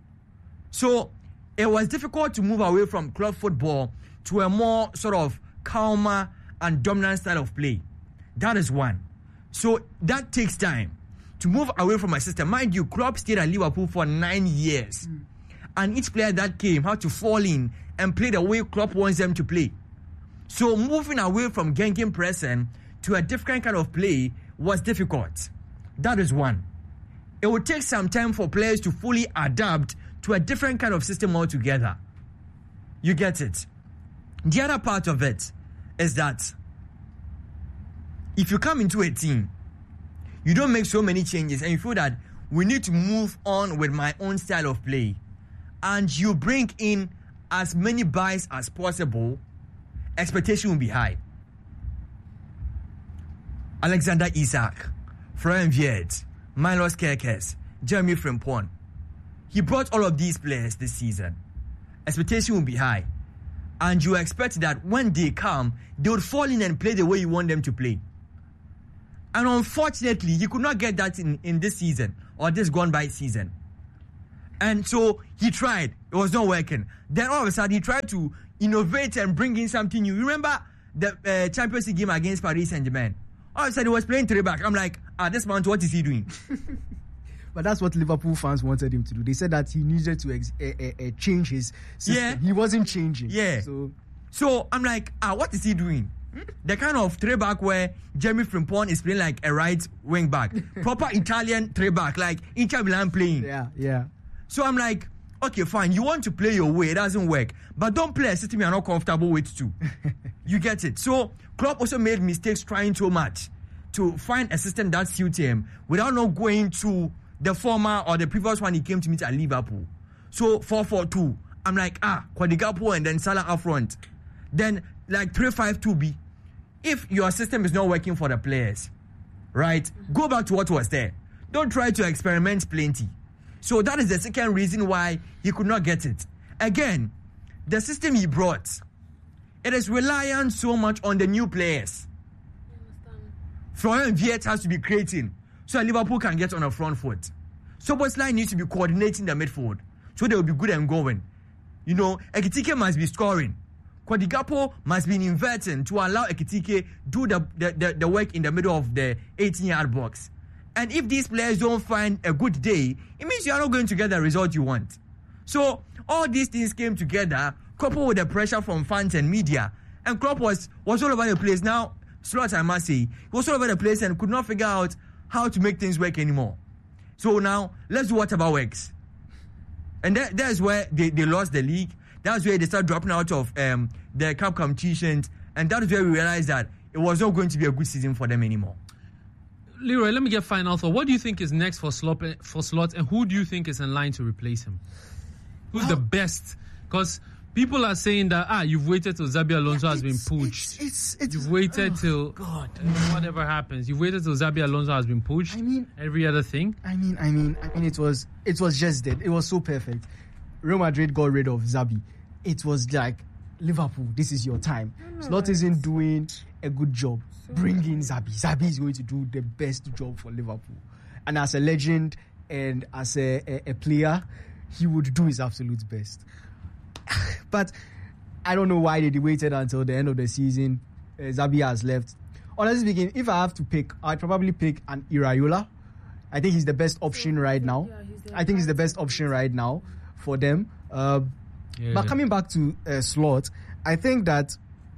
So it was difficult to move away from club football to a more sort of calmer and dominant style of play. That is one. So that takes time to move away from a system. Mind you, Klopp stayed at Liverpool for nine years. Mm. And each player that came had to fall in and play the way Klopp wants them to play. So moving away from Gengen pressing to a different kind of play was difficult. That is one. It would take some time for players to fully adapt to a different kind of system altogether. You get it? The other part of it is that if you come into a team, you don't make so many changes and you feel that we need to move on with my own style of play, and you bring in as many buys as possible, expectation will be high. Alexander Isak, Florian Wirtz, Milos Kerkez, Jeremy Frimpong. He brought all of these players this season. Expectation will be high. And you expect that when they come, they would fall in and play the way you want them to play. And unfortunately, he could not get that in, in this season or this gone by season. And so he tried. It was not working. Then all of a sudden, he tried to innovate and bring in something new. You remember the uh, Champions League game against Paris Saint-Germain? All of a sudden, he was playing three back. I'm like, ah, this man, what is he doing? But that's what Liverpool fans wanted him to do. They said that he needed to ex- uh, uh, uh, change his system. Yeah. He wasn't changing. Yeah. So, so I'm like, ah, what is he doing? The kind of three back where Jeremy Frimpong is playing like a right wing back. Proper Italian three back, like Inter Milan playing. yeah, yeah. So I'm like, okay, fine. You want to play your way, it doesn't work. But don't play a system you're not comfortable with too. You get it. So Klopp also made mistakes trying too much to find a system that suits him without not going to the former or the previous one he came to meet at Liverpool. So four four two. I'm like, ah, Cody Gakpo and then Salah up front. Then like three five two B. If your system is not working for the players, right, go back to what was there. Don't try to experiment plenty. So that is the second reason why he could not get it. Again, the system he brought, it is reliant so much on the new players. Florian Wirtz has to be creating so that Liverpool can get on a front foot. Szoboszlai needs to be coordinating the midfield so they will be good and going. You know, Ekitike must be scoring. Cody Gakpo must be inverting to allow Ekitike do the, the, the, the work in the middle of the eighteen-yard box. And if these players don't find a good day, it means you are not going to get the result you want. So all these things came together, coupled with the pressure from fans and media. And Klopp was, was all over the place. Now, Slot, I must say, he was all over the place and could not figure out how to make things work anymore. So now, let's do whatever works. And that, that's where they, they lost the league. That's where they started dropping out of um, the cup competitions. And that is where we realized that it was not going to be a good season for them anymore. Leroy, let me get final thought. What do you think is next for Slot, for Slot, and who do you think is in line to replace him? Who's well, the best? Because people are saying that, ah, you've waited till Xabi Alonso has been poached. It's, it's, it's, you've waited oh, till God. whatever happens. You've waited till Xabi Alonso has been poached. I mean, every other thing. I mean, I mean, I mean, it was, it was just dead. It was so perfect. Real Madrid got rid of Xabi. It was like, Liverpool, this is your time. Slot isn't doing a good job. Bring in Xabi. Xabi is going to do the best job for Liverpool. And as a legend and as a, a, a player, he would do his absolute best. But I don't know why they waited until the end of the season. Uh, Xabi has left. Honestly speaking, if I have to pick, I'd probably pick an Iraola. I think he's the best option right now. I think he's the best option right now for them. Uh, yeah, but coming back to uh, Slot, I think that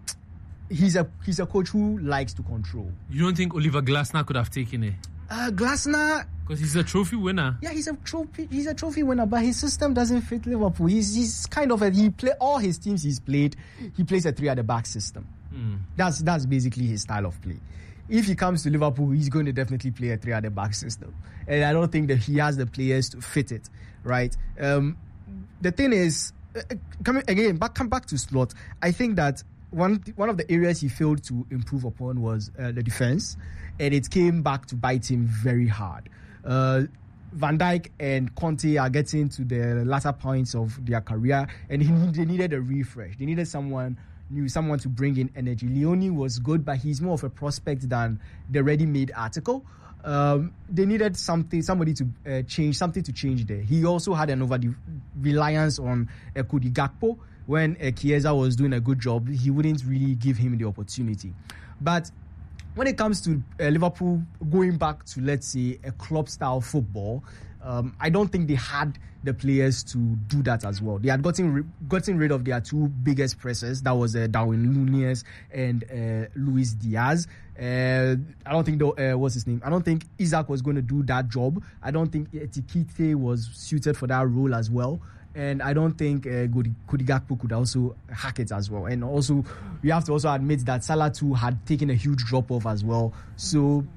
he's a he's a coach who likes to control. You don't think Oliver Glasner could have taken it? Uh, Glasner, because he's a trophy winner. Yeah, he's a trophy. He's a trophy winner, but his system doesn't fit Liverpool. He's he's kind of a he play all his teams he's played. He plays a three at the back system. Mm. That's that's basically his style of play. If he comes to Liverpool, he's going to definitely play a three at the back system, and I don't think that he has the players to fit it. Right. Um, the thing is, uh, coming again back come back to Slot. I think that one one of the areas he failed to improve upon was uh, the defense, and it came back to bite him very hard. Uh, Van Dijk and Conte are getting to the latter points of their career, and he, they needed a refresh. They needed someone new, someone to bring in energy. Leone was good, but he's more of a prospect than the ready-made article. Um, they needed something, somebody to uh, change, something to change there. He also had an over reliance on uh, Cody Gakpo. When uh, Chiesa was doing a good job, he wouldn't really give him the opportunity. But when it comes to uh, Liverpool going back to, let's say, a club-style football, um, I don't think they had the players to do that as well. They had gotten ri- gotten rid of their two biggest pressers. That was uh, Darwin Núñez and uh, Luis Diaz. Uh, I don't think, the, uh, what's his name? I don't think Isaac was going to do that job. I don't think Ekitike was suited for that role as well. And I don't think uh, Cody Gakpo could also hack it as well. And also, we have to also admit that Salah too had taken a huge drop off as well. So,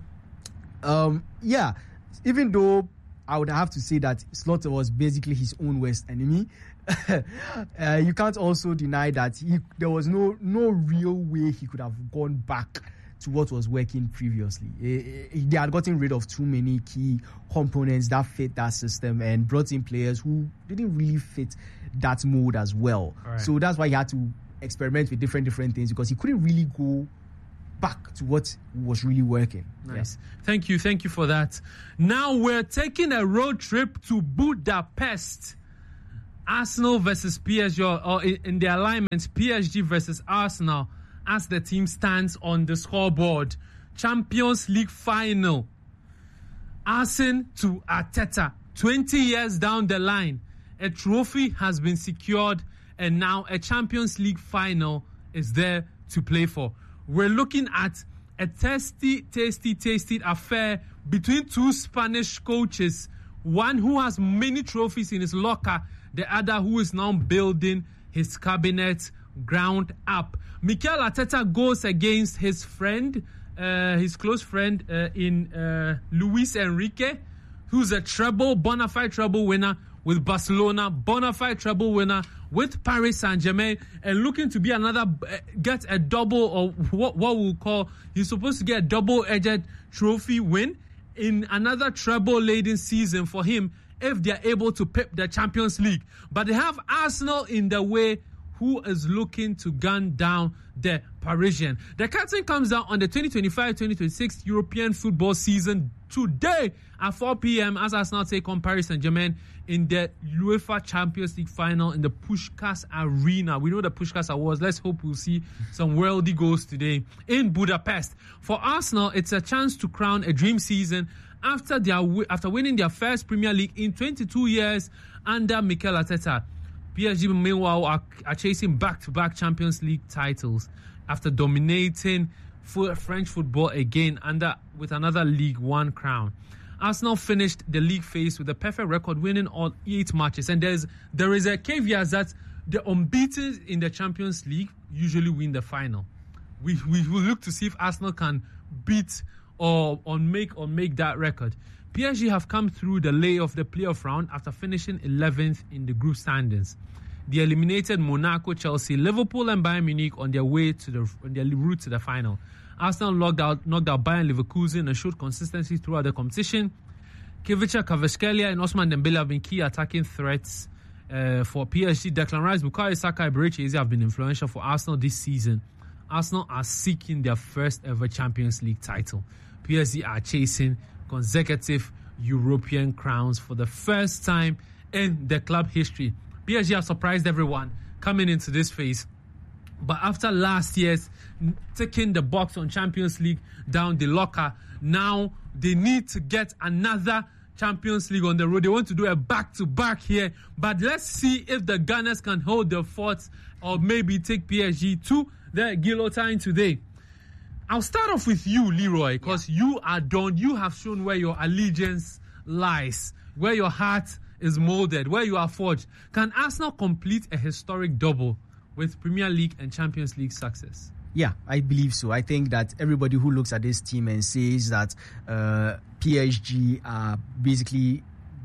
um, yeah, even though I would have to say that Slaughter was basically his own worst enemy, uh, you can't also deny that he, there was no no real way he could have gone back to what was working previously. Uh, they had gotten rid of too many key components that fit that system and brought in players who didn't really fit that mold as well. Right. So that's why he had to experiment with different different things, because he couldn't really go back to what was really working. Nice. Yeah. Thank you. Thank you for that. Now we're taking a road trip to Budapest. Arsenal versus P S G, or in the alignment, P S G versus Arsenal, as the team stands on the scoreboard. Champions League final. Arsene to Arteta. twenty years down the line, a trophy has been secured, and now a Champions League final is there to play for. We're looking at a tasty, tasty, tasty affair between two Spanish coaches. One who has many trophies in his locker, the other who is now building his cabinet ground up. Mikel Arteta goes against his friend, uh, his close friend uh, in uh, Luis Enrique, who's a treble, bona fide treble winner with Barcelona, bona fide treble winner with Paris Saint-Germain, and looking to be another, uh, get a double, or what, what we'll call, he's supposed to get a double-edged trophy win in another treble-laden season for him if they're able to pip the Champions League. But they have Arsenal in the way, who is looking to gun down the Parisian. The curtain comes down on the twenty twenty-five twenty twenty-six European football season today at four p.m. as Arsenal take on Paris Saint-Germain in the UEFA Champions League final in the Puskás Arena. We know the Puskás Awards. Let's hope we'll see some worldy goals today in Budapest. For Arsenal, it's a chance to crown a dream season after their after winning their first Premier League in twenty-two years under Mikel Arteta. P S G, meanwhile, are, are chasing back-to-back Champions League titles after dominating French football again under with another League One crown. Arsenal finished the league phase with a perfect record, winning all eight matches. And there's there is a caveat that the unbeaten in the Champions League usually win the final. We we will look to see if Arsenal can beat or, or make or make that record. P S G have come through the lay of the playoff round after finishing eleventh in the group standings. They eliminated Monaco, Chelsea, Liverpool, and Bayern Munich on their way to the on their route to the final. Arsenal knocked out knocked out Bayern Leverkusen and showed consistency throughout the competition. Kvaratskhelia, Kvaratskhelia, and Ousmane Dembele have been key attacking threats uh, for P S G. Declan Rice, Bukayo Saka, and Eberechi Eze have been influential for Arsenal this season. Arsenal are seeking their first ever Champions League title. P S G are chasing consecutive European crowns for the first time in the club history. P S G have surprised everyone coming into this phase. But after last year's taking the box on Champions League down the locker, now they need to get another Champions League on the road. They want to do a back-to-back here. But let's see if the Gunners can hold their forts or maybe take P S G to the guillotine today. I'll start off with you, Leroy, because yeah. you are done. You have shown where your allegiance lies, where your heart is molded, where you are forged. Can Arsenal complete a historic double with Premier League and Champions League success? Yeah, I believe so. I think that everybody who looks at this team and says that uh, P S G are basically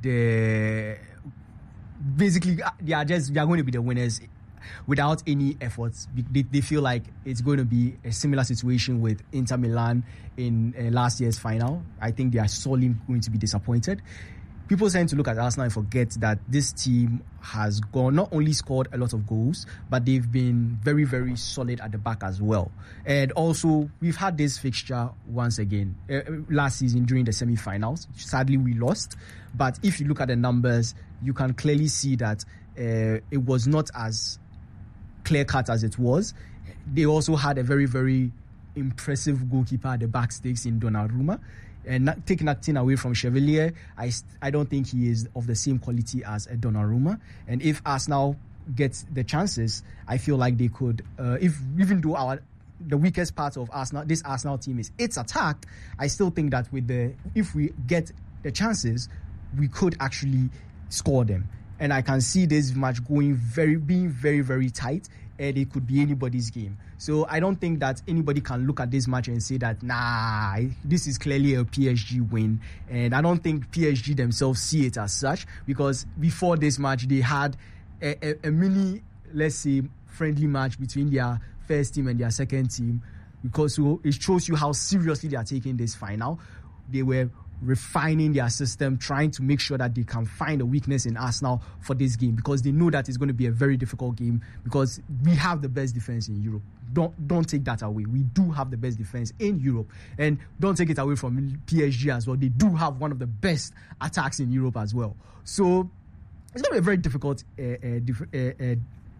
the basically they are just they are going to be the winners without any efforts. They, they feel like it's going to be a similar situation with Inter Milan in uh, last year's final. I think they are sorely going to be disappointed. People tend to look at Arsenal and forget that this team has gone, not only scored a lot of goals, but they've been very, very solid at the back as well. And also, we've had this fixture once again uh, last season during the semi-finals. Sadly, we lost. But if you look at the numbers, you can clearly see that uh, it was not as clear-cut as it was. They also had a very, very impressive goalkeeper at the back stakes in Donnarumma. And not, taking that thing away from Chevalier, I, I don't think he is of the same quality as a Donnarumma. And if Arsenal gets the chances, I feel like they could, uh, if even though our the weakest part of Arsenal, this Arsenal team is its attack, I still think that with the if we get the chances, we could actually score them. And I can see this match going very, being very, very tight, and it could be anybody's game. So I don't think that anybody can look at this match and say that, nah, this is clearly a P S G win. And I don't think P S G themselves see it as such, because before this match, they had a, a, a mini, let's say, friendly match between their first team and their second team. because so it shows you how seriously they are taking this final. They were refining their system, trying to make sure that they can find a weakness in Arsenal for this game, because they know that it's going to be a very difficult game, because we have the best defense in Europe. Don't don't take that away. We do have the best defense in Europe, and don't take it away from P S G as well. They do have one of the best attacks in Europe as well. So it's going to be a very difficult uh, uh, dif- uh, uh,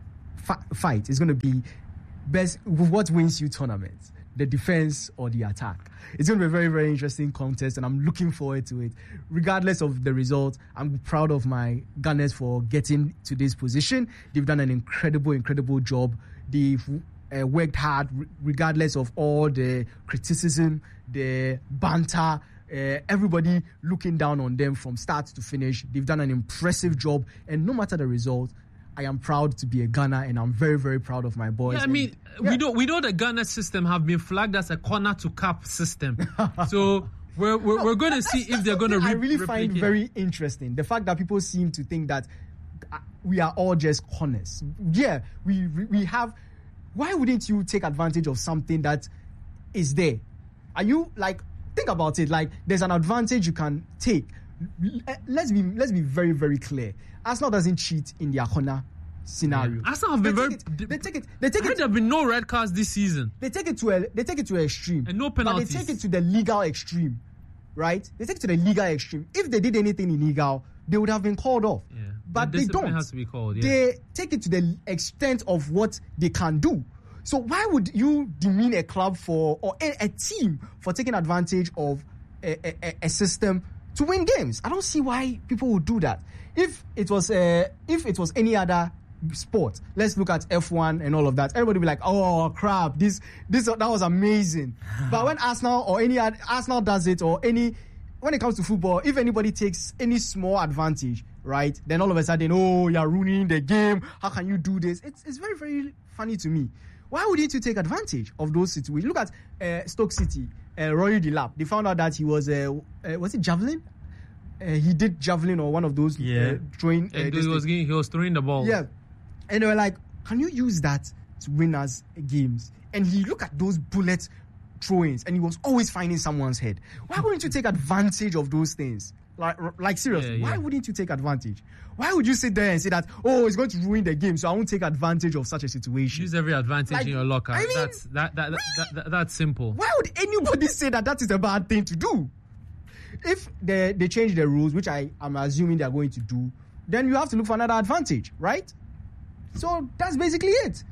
fa- fight. It's going to be best what wins you tournaments, the defense or the attack. It's going to be a very, very interesting contest, and I'm looking forward to it. Regardless of the result, I'm proud of my Gunners for getting to this position. They've done an incredible, incredible job. They've uh, worked hard, re- regardless of all the criticism, the banter, uh, everybody looking down on them from start to finish. They've done an impressive job, and no matter the result, I am proud to be a Ghana, and I'm very, very proud of my boys. Yeah, I mean, and, yeah. we know we know the Ghana system have been flagged as a corner to cap system. So we're we're, No, we're going to see if they're going to. Re- I really find replicate. very interesting the fact that people seem to think that uh, we are all just corners. Yeah, we we have. Why wouldn't you take advantage of something that is there? Are you like think about it? Like there's an advantage you can take. Let's be let's be very, very clear. Arsenal doesn't cheat in their corner scenario. Yeah. Arsenal have been they very. Take it, they take it. They take I heard it. there have been no red cards this season. They take it to a. They take it to an extreme. And no But penalties. they take it to the legal extreme, right? They take it to the legal extreme. If they did anything illegal, they would have been called off. Yeah. But The they discipline don't. has to be called, yeah. They take it to the extent of what they can do. So why would you demean a club for or a, a team for taking advantage of a, a, a system to win games? I don't see why people would do that. If it was uh, if it was any other sport, let's look at F one and all of that. Everybody would be like, "Oh crap, this this that was amazing." But when Arsenal or any other, Arsenal does it, or any when it comes to football, if anybody takes any small advantage, right, then all of a sudden, oh, you're ruining the game. How can you do this? It's it's very, very funny to me. Why wouldn't you take advantage of those situations? Look at uh, Stoke City, uh, Rory Delap. They found out that he was, uh, uh, was it javelin? Uh, he did javelin or one of those Yeah. uh, throwing. Uh, And this he was thing. getting, he was throwing the ball. Yeah. And they were like, can you use that to win us games? And he looked at those bullet throw-ins, and he was always finding someone's head. Why wouldn't you take advantage of those things? Like, like seriously, Yeah, why yeah. wouldn't you take advantage? Why would you sit there and say that, oh, it's going to ruin the game, so I won't take advantage of such a situation? Use every advantage Like, in your locker. I mean, that's that, that, that, that, that that's simple. Why would anybody say that that is a bad thing to do? If they, they change the rules, which I am assuming they are going to do, then you have to look for another advantage, right? So that's basically it.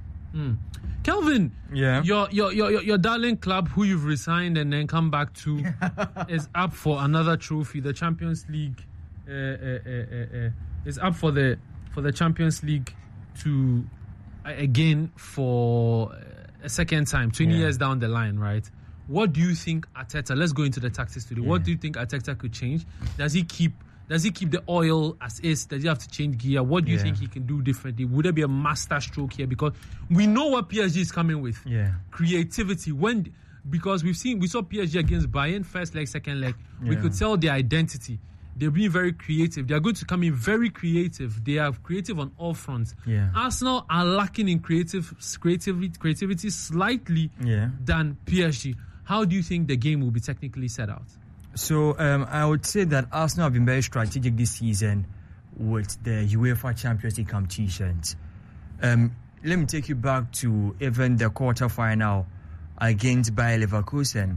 Kelvin, Yeah. your, your your your your darling club, who you've resigned and then come back to, is up for another trophy. The Champions League uh, uh, uh, uh, uh, is up for the for the Champions League to uh, again for a second time, twenty Yeah. years down the line, right? What do you think Arteta? Let's go into the tactics today. What Yeah. do you think Arteta could change? Does he keep? Does he keep the oil as is? Does he have to change gear? What do you Yeah. think he can do differently? Would there be a master stroke here? Because we know what P S G is coming with. Yeah. Creativity. When because we've seen we saw P S G against Bayern, first leg, second leg. We Yeah. could tell their identity. They're being very creative. They are going to come in very creative. They are creative on all fronts. Yeah. Arsenal are lacking in creative creativity, creativity slightly Yeah. than P S G. How do you think the game will be technically set out? So um, I would say that Arsenal have been very strategic this season with the UEFA Champions League competitions. Um, let me take you back to even the quarter-final against Bayer Leverkusen,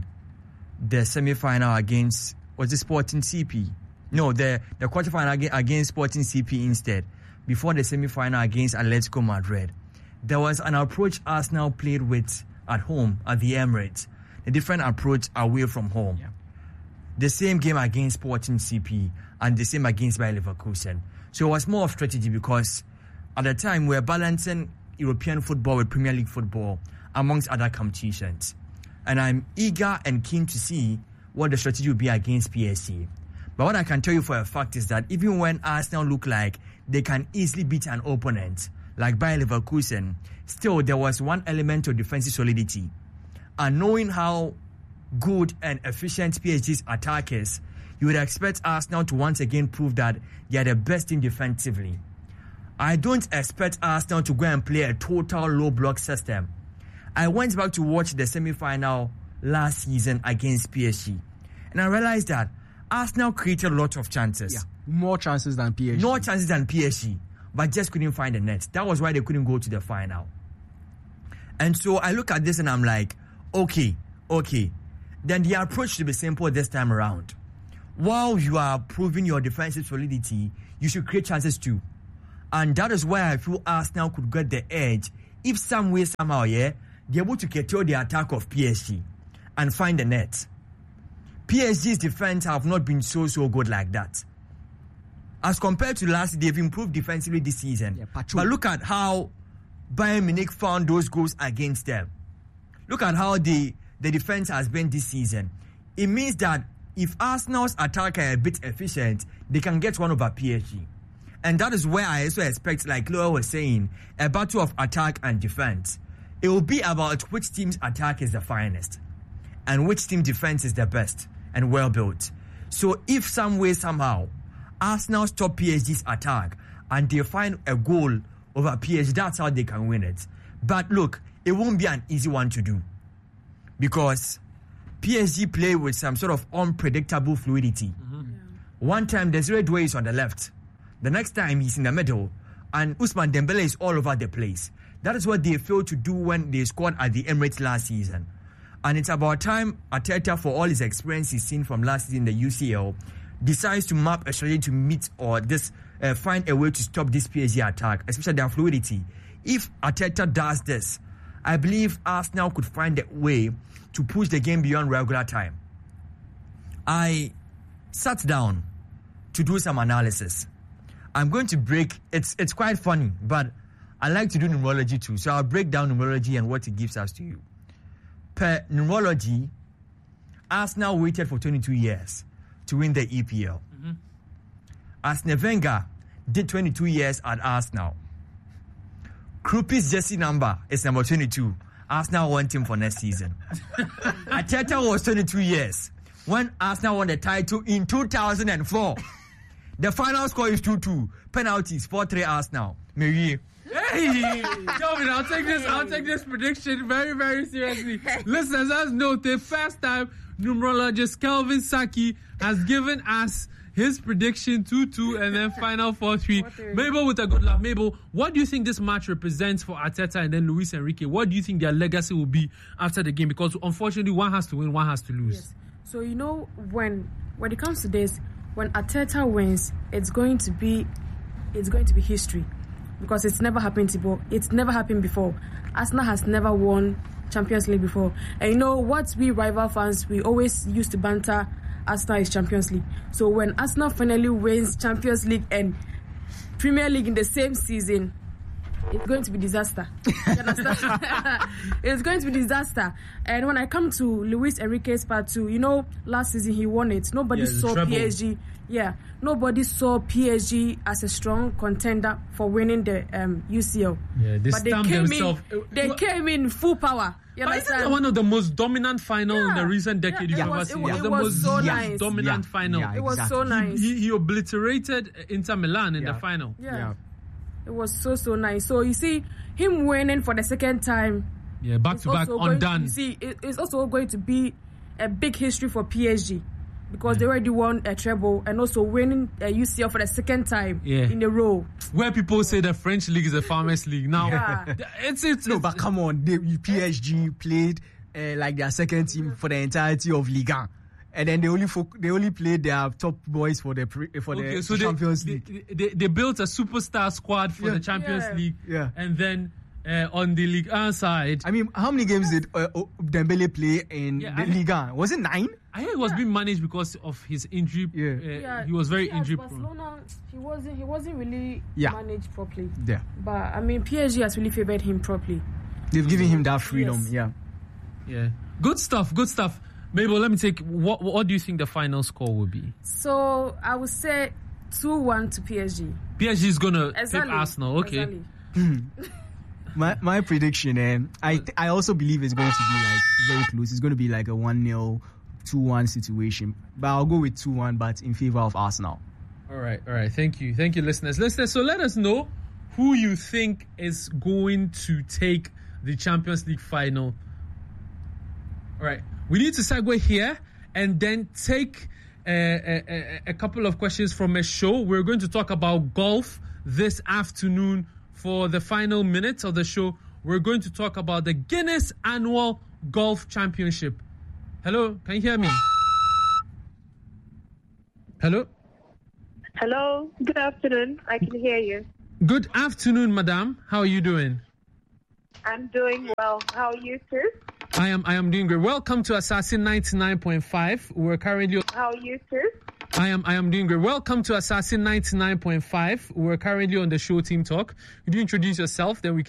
the semi-final against, was it Sporting C P? No, the, the quarter-final ag- against Sporting C P instead, before the semi-final against Atletico Madrid. There was an approach Arsenal played with at home at the Emirates, a different approach away from home. Yeah. The same game against Sporting C P and the same against Bayer Leverkusen. So it was more of strategy because at the time we were balancing European football with Premier League football amongst other competitions. And I'm eager and keen to see what the strategy will be against P S G. But what I can tell you for a fact is that even when Arsenal look like they can easily beat an opponent like Bayer Leverkusen, still there was one element of defensive solidity. And knowing how good and efficient P S G's attack is, you would expect Arsenal to once again prove that they are the best team defensively. I don't expect Arsenal to go and play a total low block system. I went back to watch the semi-final last season against P S G, and I realized that Arsenal created a lot of chances. Yeah, more chances than P S G. More chances than P S G, but just couldn't find the net. That was why they couldn't go to the final. And so I look at this and I'm like, okay, okay. Then the approach should be simple this time around. While you are proving your defensive solidity, you should create chances too. And that is why I feel Arsenal could get the edge if some way, somehow, yeah, they're able to curtail the attack of P S G and find the net. P S G's defense have not been so, so good like that. As compared to last, they've improved defensively this season. Yeah, but look at how Bayern Munich found those goals against them. Look at how the, the defense has been this season. It means that if Arsenal's attack are a bit efficient, they can get one over P S G. And that is where I also expect, like Loa was saying, a battle of attack and defense. It will be about which team's attack is the finest and which team defense is the best and well built. So if some way, somehow, Arsenal stop P S G's attack and they find a goal over P S G, that's how they can win it. But look, it won't be an easy one to do because P S G play with some sort of unpredictable fluidity. Mm-hmm. Yeah. One time, Desiree Doué is on the left. The next time, he's in the middle. And Ousmane Dembele is all over the place. That is what they failed to do when they scored at the Emirates last season. And it's about time Arteta, for all his experience he's seen from last season in the U C L, decides to map a strategy to meet or this uh, find a way to stop this P S G attack, especially their fluidity. If Arteta does this, I believe Arsenal could find a way to push the game beyond regular time. I sat down to do some analysis. I'm going to break, it's it's quite funny, but I like to do numerology too. So I'll break down numerology and what it gives us to you. Per numerology, Arsenal waited for twenty-two years to win the E P L. Mm-hmm. Arsene Wenger did twenty-two years at Arsenal. Krupi's jersey number is number twenty-two. Arsenal want him for next season. Arteta was twenty-two years when Arsenal won the title in two thousand four. The final score is two two. Penalties, four three Arsenal. Maybe. Hey, Kelvin, I'll take this. I'll take this prediction very, very seriously. Listeners, as note, the first time numerologist Kelvin Saki has given us his prediction two two and then final four three. Mabel with a good laugh. Mabel, what do you think this match represents for Arteta and then Luis Enrique? What do you think their legacy will be after the game? Because unfortunately, one has to win, one has to lose. Yes. So you know when when it comes to this, when Arteta wins, it's going to be it's going to be history because it's never happened before. It's never happened before. Arsenal has never won Champions League before, and you know what? We rival fans, we always used to banter Arsenal is Champions League. So when Arsenal finally wins Champions League and Premier League in the same season, it's going to be disaster. You understand? It's going to be disaster. And when I come to Luis Enrique's part two, you know, last season he won it. Nobody yeah, saw treble. P S G. Yeah, nobody saw P S G as a strong contender for winning the um, U C L. Yeah, they but they stamped came themselves. in. They came in full power. You But isn't understand? that one of the most dominant finals Yeah. in the recent decade Yeah, you've it ever was- seen? it was- It's it the was most so yes, nice. dominant Yeah. final. Yeah, It was so exactly. nice. He, he obliterated Inter Milan in Yeah. the final. Yeah. Yeah. It was so, so nice. So you see, him winning for the second time, Yeah, back it's to back, also going- undone. You see, it, it's also going to be a big history for P S G because they already won a treble and also winning a U C L for the second time Yeah. in a row. Where people say the French league is a farmers league. Now, Yeah. it's, it's, No, it's- but come on, they, P S G played uh, like their second team for the entirety of Liga, and then they only fo- they only played their top boys for the pre- for Okay, the so Champions they, League. They, they, they built a superstar squad for Yeah. the Champions Yeah. League. Yeah. And then uh, on the Ligue one side, I mean, how many games did uh, O- Dembele play in Yeah, the I- Liga? Was it nine? I think it was being managed because of his injury. Yeah. Uh, Yeah, he was very see, at injury prone. Barcelona, he wasn't. He wasn't really Yeah. managed properly. Yeah, But I mean, P S G has really favored him properly. they've given him that freedom. Yes. Yeah. Yeah. Good stuff, good stuff. Mabel, let me take, what What do you think the final score will be? So I would say two one to P S G. P S G is going to Exactly. take Arsenal. Okay. Exactly. My my prediction, eh, I th- I also believe it's going to be like very close. It's going to be like a one nil, two one situation. But I'll go with two one, but in favor of Arsenal. All right, all right. Thank you. Thank you, listeners. Listeners, so let us know who you think is going to take the Champions League final. All right, we need to segue here and then take uh, a, a, a couple of questions from a show. We're going to talk about golf this afternoon for the final minutes of the show. We're going to talk about the Guinness Annual Golf Championship. Hello, can you hear me? Hello? Hello, good afternoon. I can hear you. Good afternoon, madam. How are you doing? I'm doing well. How are you, sir? I am I am doing great. Welcome to Assassin ninety-nine point five. We're currently How are you, sir? I am I am doing great. Welcome to Assassin ninety-nine point five. We're currently on the show Team Talk. Could you introduce yourself? Then we can